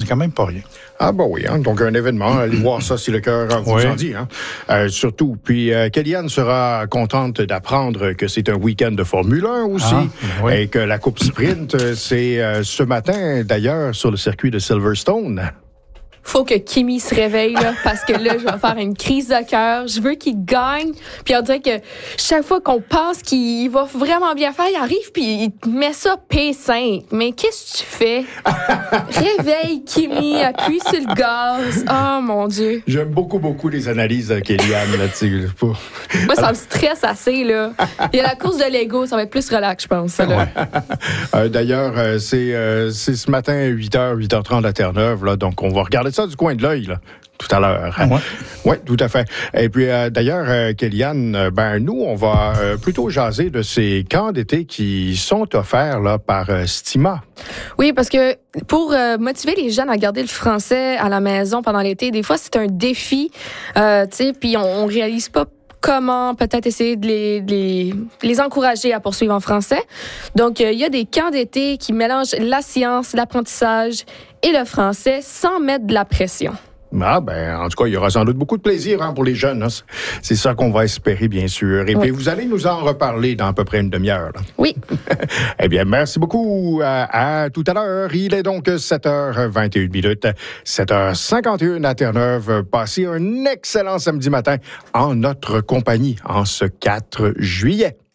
quand même pas rien. Ah ben oui, hein? Donc un événement, allez voir ça si le cœur vous en dit. Hein? Surtout, puis Kellyanne sera contente d'apprendre que c'est un week-end de Formule 1 aussi, et que la Coupe Sprint, c'est ce matin d'ailleurs sur le circuit de Silverstone. Faut que Kimi se réveille, là, parce que là, je vais faire une crise de cœur. Je veux qu'il gagne. Puis on dirait que chaque fois qu'on pense qu'il va vraiment bien faire, il arrive puis il met ça P5. Mais qu'est-ce que tu fais? Réveille, Kimi, appuie sur le gaz. Oh, mon Dieu. J'aime beaucoup les analyses de Kellyanne là-dessus. Moi, ça me stresse assez, là. Il y a la course de Lego, ça va être plus relax, je pense. Ça, là. D'ailleurs, c'est ce matin, 8h30 à Terre-Neuve, là, donc on va regarder ça du coin de l'œil, là, tout à l'heure. Oui, tout à fait. Et puis, d'ailleurs, Kellyanne, nous, on va plutôt jaser de ces camps d'été qui sont offerts là, par Stima. Oui, parce que pour motiver les jeunes à garder le français à la maison pendant l'été, des fois, c'est un défi, tu sais, puis on réalise pas comment peut-être essayer de les encourager à poursuivre en français. Donc, il y a des camps d'été qui mélangent la science, l'apprentissage et le français sans mettre de la pression. Ah, en tout cas, il y aura sans doute beaucoup de plaisir pour les jeunes. Hein. C'est ça qu'on va espérer, bien sûr. Et puis, vous allez nous en reparler dans à peu près une demi-heure. Là. Oui. Eh bien, merci beaucoup. À tout à l'heure. Il est donc 7h21, 7h51 à Terre-Neuve. Passez un excellent samedi matin en notre compagnie en ce 4 juillet.